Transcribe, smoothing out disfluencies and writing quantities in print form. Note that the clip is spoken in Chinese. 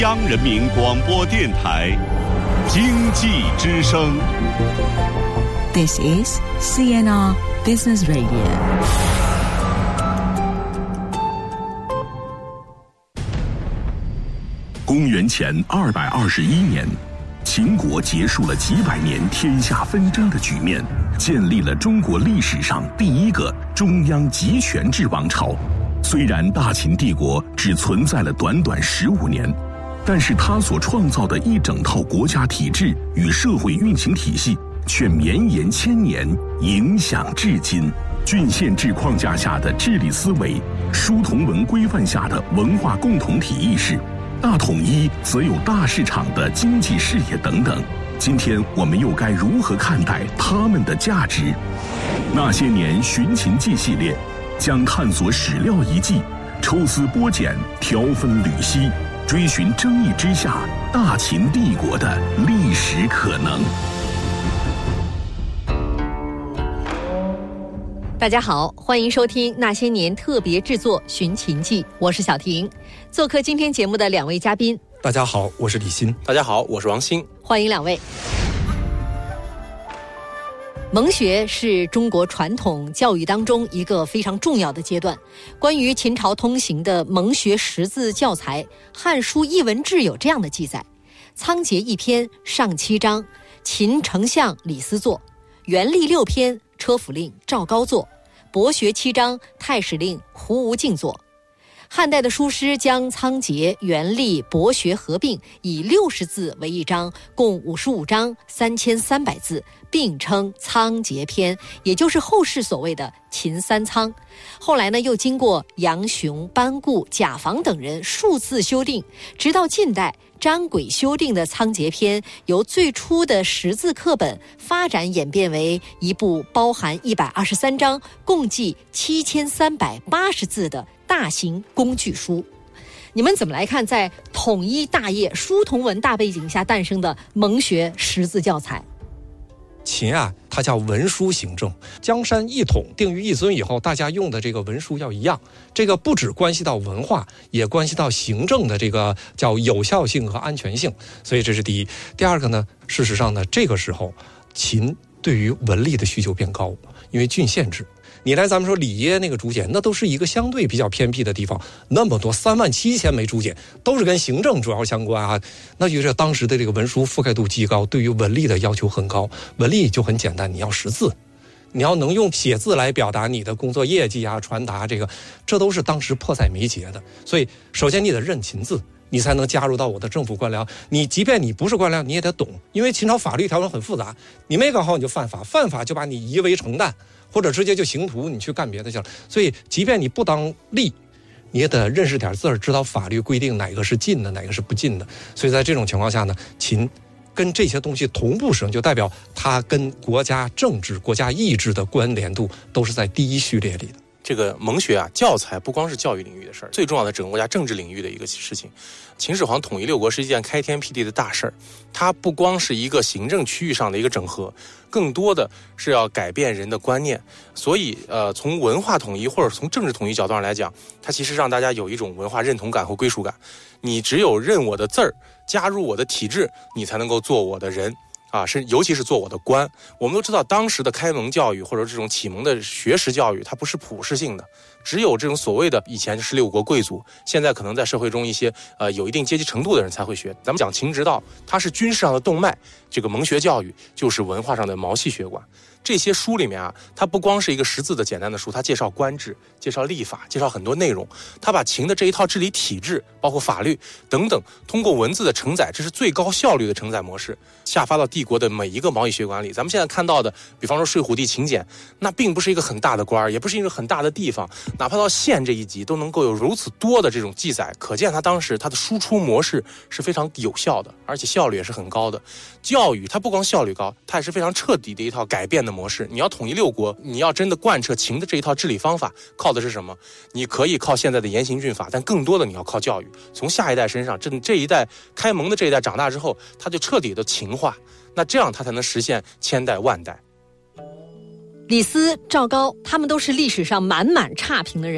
央人民广播电台经济之声。 This is CNR Business Radio。 公元前221年，秦国结束了几百年天下纷争的局面，建立了中国历史上第一个中央集权制王朝。虽然大秦帝国只存在了短短15年，但是它所创造的一整套国家体制与社会运行体系却绵延千年，影响至今。郡县制框架下的治理思维，书同文规范下的文化共同体意识，大统一则有大市场的经济视野等等。今天我们又该如何看待它们的价值？那些年寻秦记系列将探索史料遗迹，抽丝剥茧，条分缕析，追寻争议之下大秦帝国的历史可能。 大家好，欢迎收听那些年特别制作《寻秦记》，我是小婷。做客今天节目的两位嘉宾， 大家好，我是李欣。 大家好，我是王鑫。 欢迎两位。蒙学是中国传统教育当中一个非常重要的阶段。关于秦朝通行的蒙学识字教材，《汉书艺文志》有这样的记载：仓颉一篇，上7章，秦丞相李斯作；元历6篇，车府令赵高作；博学7章，太史令胡无敬作。汉代的书师将仓颉、元历、博学合并，以60字为一章，共55章，3300字，并称仓颉篇，也就是后世所谓的秦三仓。后来呢，又经过杨雄、班固、贾访等人数次修订，直到近代詹轨修订的仓颉篇，由最初的识字课本发展演变为一部包含123章，共计7380字的大型工具书。你们怎么来看在统一大业、书同文大背景下诞生的蒙学识字教材？ 秦啊，它叫文书行政，江山一统，定于一尊以后，大家用的这个文书要一样。这个不只关系到文化，也关系到行政的这个叫有效性和安全性。所以这是第一。第二个呢，事实上呢，这个时候秦对于文力的需求变高，因为郡县制。你来咱们说里耶那个竹简，那都是一个相对比较偏僻的地方，那么多37000枚竹简，都是跟行政主要相关啊。那就是当时的这个文书覆盖度极高，对于文力的要求很高。文力就很简单，你要识字，你要能用写字来表达你的工作业绩啊，传达这都是当时迫在眉睫的。所以首先你得认秦字，你才能加入到我的政府官僚。你即便你不是官僚，你也得懂，因为秦朝法律条文很复杂，你没搞好你就犯法，犯法就把你夷为成旦，或者直接就刑徒，你去干别的去了。所以即便你不当吏，你也得认识点字儿，知道法律规定哪个是禁的，哪个是不禁的。所以在这种情况下呢，秦跟这些东西同步使用，就代表它跟国家政治、国家意志的关联度都是在第一序列里的。 这个蒙学啊，教材不光是教育领域的事儿，最重要的整个国家政治领域的一个事情。秦始皇统一6国是一件开天辟地的大事儿，它不光是一个行政区域上的一个整合，更多的是要改变人的观念。所以从文化统一或者从政治统一角度上来讲，它其实让大家有一种文化认同感和归属感。你只有认我的字儿，加入我的体制，你才能够做我的人啊，尤其是做我的官。我们都知道，当时的开蒙教育或者这种启蒙的学识教育，它不是普世性的，只有这种所谓的以前16国贵族，现在可能在社会中一些有一定阶级程度的人才会学。咱们讲秦直道，它是军事上的动脉，这个蒙学教育就是文化上的毛细血管。这些书里面啊，它不光是一个识字的简单的书，它介绍官制、介绍历法、介绍很多内容。它把秦的这一套治理体制，包括法律等等，通过文字的承载，这是最高效率的承载模式，下发到帝国的每一个毛细血管里。咱们现在看到的，比方说睡虎地秦简，那并不是一个很大的官，也不是一个很大的地方，哪怕到县这一级都能够有如此多的这种记载，可见它当时它的输出模式是非常有效的，而且效率也是很高的。教育它不光效率高，它也是非常彻底的一套改变的模式。你要统一6国，你要真的贯彻秦的这一套治理方法，靠的是什么？你可以靠现在的严刑峻法，但更多的你要靠教育。从下一代身上，这一代开蒙的这一代长大之后，他就彻底的秦化，那这样他才能实现千代万代。 李斯、赵高，他们都是历史上满满差评的人。